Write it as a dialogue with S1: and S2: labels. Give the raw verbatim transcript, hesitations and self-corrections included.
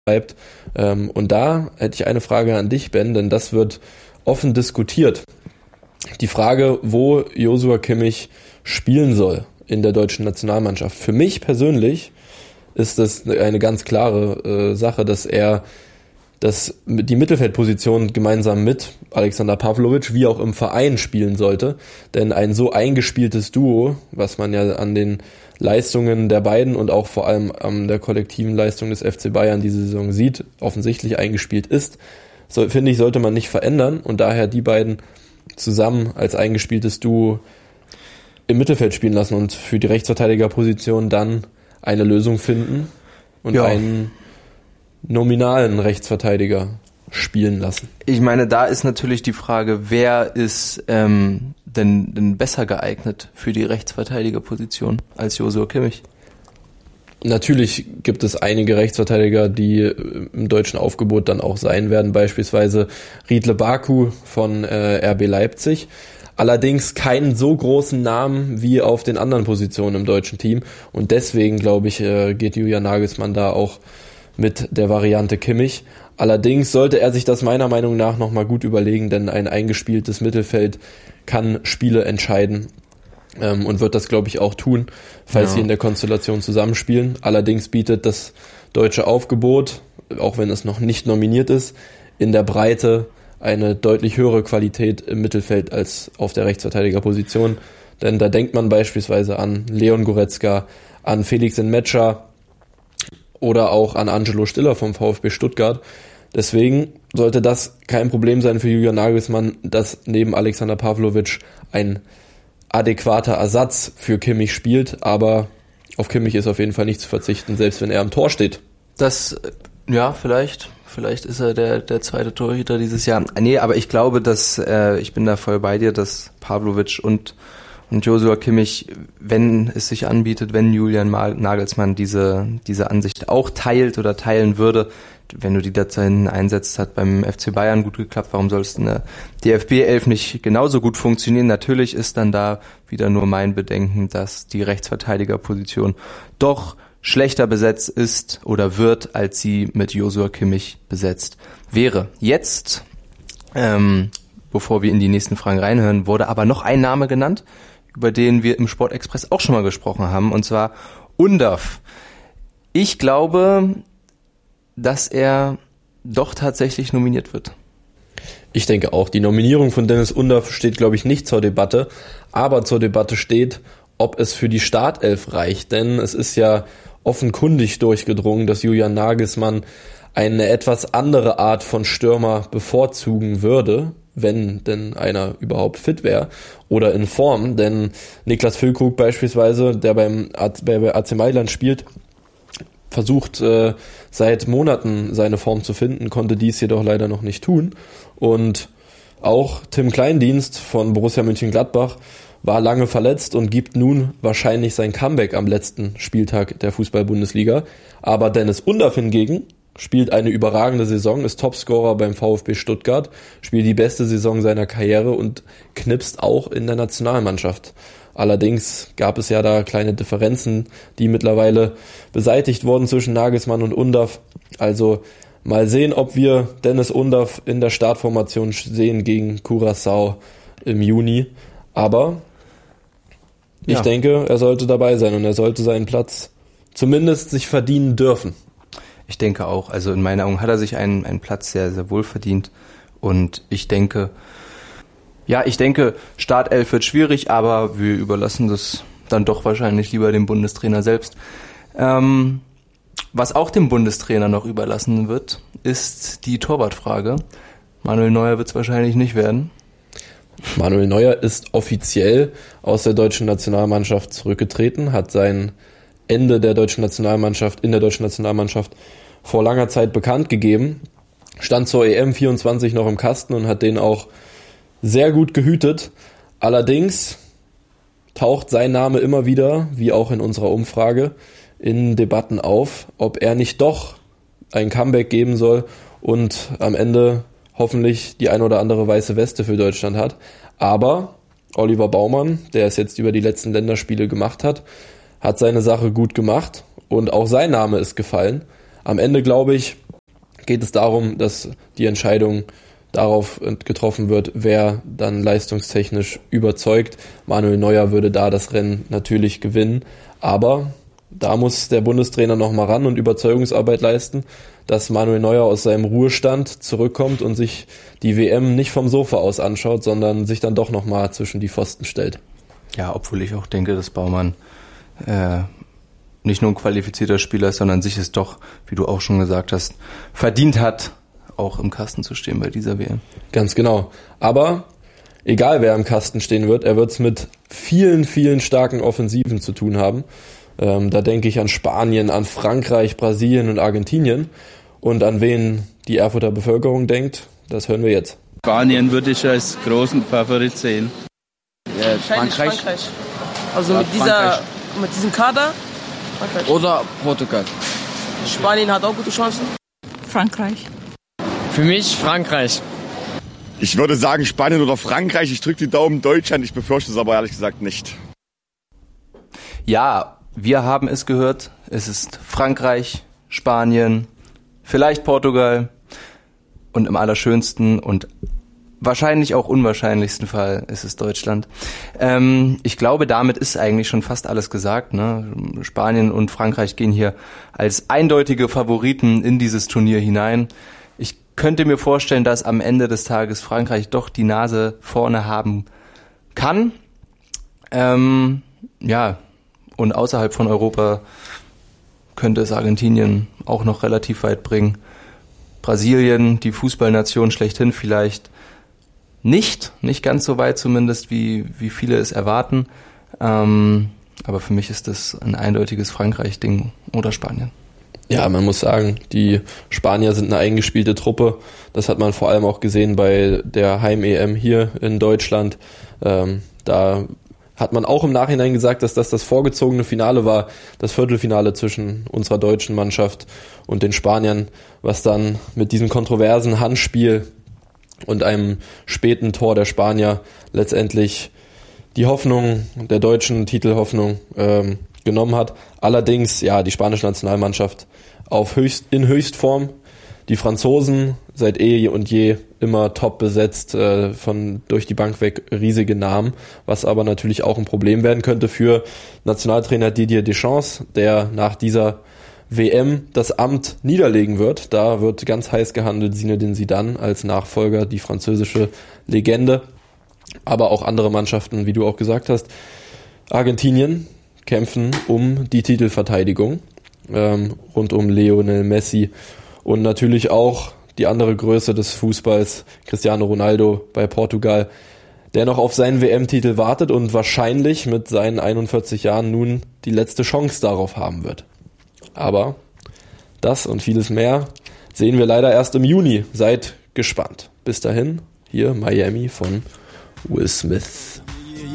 S1: bleibt. Ähm, und da hätte ich eine Frage an dich, Ben, denn das wird offen diskutiert. Die Frage, wo Joshua Kimmich spielen soll in der deutschen Nationalmannschaft. Für mich persönlich ist das eine ganz klare äh, Sache, dass er dass die Mittelfeldposition gemeinsam mit Alexander Pavlovic wie auch im Verein spielen sollte. Denn ein so eingespieltes Duo, was man ja an den Leistungen der beiden und auch vor allem an der kollektiven Leistung des F C Bayern diese Saison sieht, offensichtlich eingespielt ist, so, finde ich, sollte man nicht verändern und daher die beiden zusammen als eingespieltes Duo im Mittelfeld spielen lassen und für die Rechtsverteidigerposition dann eine Lösung finden und ja. einen nominalen Rechtsverteidiger spielen lassen.
S2: Ich meine, da ist natürlich die Frage, wer ist ähm, denn, denn besser geeignet für die Rechtsverteidigerposition als Joshua Kimmich?
S1: Natürlich gibt es einige Rechtsverteidiger, die im deutschen Aufgebot dann auch sein werden, beispielsweise Riedle Baku von äh, R B Leipzig. Allerdings keinen so großen Namen wie auf den anderen Positionen im deutschen Team und deswegen, glaube ich, äh, geht Julian Nagelsmann da auch mit der Variante Kimmich. Allerdings sollte er sich das meiner Meinung nach nochmal gut überlegen, denn ein eingespieltes Mittelfeld kann Spiele entscheiden ähm, und wird das, glaube ich, auch tun, falls ja. sie in der Konstellation zusammenspielen. Allerdings bietet das deutsche Aufgebot, auch wenn es noch nicht nominiert ist, in der Breite eine deutlich höhere Qualität im Mittelfeld als auf der Rechtsverteidigerposition. Denn da denkt man beispielsweise an Leon Goretzka, an Felix Nmecha, oder auch an Angelo Stiller vom VfB Stuttgart. Deswegen sollte das kein Problem sein für Julian Nagelsmann, dass neben Alexander Pavlovic ein adäquater Ersatz für Kimmich spielt. Aber auf Kimmich ist auf jeden Fall nicht zu verzichten, selbst wenn er am Tor steht.
S2: Das, ja, vielleicht. Vielleicht ist er der, der zweite Torhüter dieses Jahr. Nee, aber ich glaube, dass, äh, ich bin da voll bei dir, dass Pavlovic und Und Joshua Kimmich, wenn es sich anbietet, wenn Julian Nagelsmann diese diese Ansicht auch teilt oder teilen würde, wenn du die dazu einsetzt, hat beim F C Bayern gut geklappt, warum soll es in der D F B elf nicht genauso gut funktionieren? Natürlich ist dann da wieder nur mein Bedenken, dass die Rechtsverteidigerposition doch schlechter besetzt ist oder wird, als sie mit Joshua Kimmich besetzt wäre. Jetzt, ähm, bevor wir in die nächsten Fragen reinhören, wurde aber noch ein Name genannt, über den wir im Sportexpress auch schon mal gesprochen haben, und zwar Undav. Ich glaube, dass er doch tatsächlich nominiert wird.
S1: Ich denke auch, die Nominierung von Dennis Undav steht, glaube ich, nicht zur Debatte, aber zur Debatte steht, ob es für die Startelf reicht, denn es ist ja offenkundig durchgedrungen, dass Julian Nagelsmann eine etwas andere Art von Stürmer bevorzugen würde, wenn denn einer überhaupt fit wäre oder in Form, denn Niklas Füllkrug beispielsweise, der beim bei A C Mailand spielt, versucht äh, seit Monaten seine Form zu finden, konnte dies jedoch leider noch nicht tun und auch Tim Kleindienst von Borussia Mönchengladbach war lange verletzt und gibt nun wahrscheinlich sein Comeback am letzten Spieltag der Fußball-Bundesliga, aber Dennis Undav hingegen spielt eine überragende Saison, ist Topscorer beim VfB Stuttgart, spielt die beste Saison seiner Karriere und knipst auch in der Nationalmannschaft. Allerdings gab es ja da kleine Differenzen, die mittlerweile beseitigt wurden zwischen Nagelsmann und Undav. Also mal sehen, ob wir Dennis Undav in der Startformation sehen gegen Curaçao im Juni. Aber ich ja. denke, er sollte dabei sein und er sollte seinen Platz zumindest sich verdienen dürfen.
S2: Ich denke auch, also in meinen Augen hat er sich einen, einen Platz sehr, sehr wohl verdient und ich denke, ja, ich denke, Startelf wird schwierig, aber wir überlassen das dann doch wahrscheinlich lieber dem Bundestrainer selbst. Ähm, was auch dem Bundestrainer noch überlassen wird, ist die Torwartfrage. Manuel Neuer wird es wahrscheinlich nicht werden.
S1: Manuel Neuer ist offiziell aus der deutschen Nationalmannschaft zurückgetreten, hat sein Ende der deutschen Nationalmannschaft, in der deutschen Nationalmannschaft vor langer Zeit bekannt gegeben, stand zur E M vierundzwanzig noch im Kasten und hat den auch sehr gut gehütet. Allerdings taucht sein Name immer wieder, wie auch in unserer Umfrage, in Debatten auf, ob er nicht doch ein Comeback geben soll und am Ende hoffentlich die ein oder andere weiße Weste für Deutschland hat. Aber Oliver Baumann, der es jetzt über die letzten Länderspiele gemacht hat, hat seine Sache gut gemacht und auch sein Name ist gefallen. Am Ende, glaube ich, geht es darum, dass die Entscheidung darauf getroffen wird, wer dann leistungstechnisch überzeugt. Manuel Neuer würde da das Rennen natürlich gewinnen, aber da muss der Bundestrainer nochmal ran und Überzeugungsarbeit leisten, dass Manuel Neuer aus seinem Ruhestand zurückkommt und sich die W M nicht vom Sofa aus anschaut, sondern sich dann doch nochmal zwischen die Pfosten stellt.
S2: Ja, obwohl ich auch denke, dass Baumann äh, nicht nur ein qualifizierter Spieler ist, sondern sich es doch, wie du auch schon gesagt hast, verdient hat, auch im Kasten zu stehen bei dieser W M.
S1: Ganz genau. Aber egal wer im Kasten stehen wird, er wird es mit vielen, vielen starken Offensiven zu tun haben. Ähm, da denke ich an Spanien, an Frankreich, Brasilien und Argentinien. Und an wen die Erfurter Bevölkerung denkt, das hören wir jetzt.
S3: Spanien würde ich als großen Favorit sehen.
S4: Ja, Frankreich. Frankreich. Also
S3: ja,
S4: mit, dieser, mit diesem Kader Frankreich.
S3: Oder Portugal.
S4: Spanien hat auch gute Chancen.
S5: Frankreich.
S6: Für mich Frankreich.
S7: Ich würde sagen Spanien oder Frankreich. Ich drücke die Daumen Deutschland. Ich befürchte es aber ehrlich gesagt nicht.
S2: Ja, wir haben es gehört. Es ist Frankreich, Spanien, vielleicht Portugal und im allerschönsten und wahrscheinlich auch unwahrscheinlichsten Fall ist es Deutschland. Ähm, ich glaube, damit ist eigentlich schon fast alles gesagt. Ne? Spanien und Frankreich gehen hier als eindeutige Favoriten in dieses Turnier hinein. Ich könnte mir vorstellen, dass am Ende des Tages Frankreich doch die Nase vorne haben kann. Ähm, ja, und außerhalb von Europa könnte es Argentinien auch noch relativ weit bringen. Brasilien, die Fußballnation schlechthin, vielleicht nicht, nicht ganz so weit zumindest, wie, wie viele es erwarten. Ähm, aber für mich ist das ein eindeutiges Frankreich-Ding oder Spanien.
S1: Ja, man muss sagen, die Spanier sind eine eingespielte Truppe. Das hat man vor allem auch gesehen bei der Heim-E M hier in Deutschland. Ähm, da hat man auch im Nachhinein gesagt, dass das das vorgezogene Finale war, das Viertelfinale zwischen unserer deutschen Mannschaft und den Spaniern, was dann mit diesem kontroversen Handspiel und einem späten Tor der Spanier letztendlich die Hoffnung, der deutschen Titelhoffnung ähm, genommen hat. Allerdings, ja, die spanische Nationalmannschaft auf höchst, in Höchstform. Die Franzosen seit eh und je immer top besetzt, äh, von durch die Bank weg riesige Namen, was aber natürlich auch ein Problem werden könnte für Nationaltrainer Didier Deschamps, der nach dieser W M das Amt niederlegen wird. Da wird ganz heiß gehandelt Zinedine Zidane als Nachfolger, die französische Legende. Aber auch andere Mannschaften, wie du auch gesagt hast. Argentinien kämpfen um die Titelverteidigung ähm, rund um Lionel Messi. Und natürlich auch die andere Größe des Fußballs, Cristiano Ronaldo bei Portugal, der noch auf seinen W M-Titel wartet und wahrscheinlich mit seinen einundvierzig Jahren nun die letzte Chance darauf haben wird. Aber das und vieles mehr sehen wir leider erst im Juni. Seid gespannt. Bis dahin, hier Miami von Will Smith.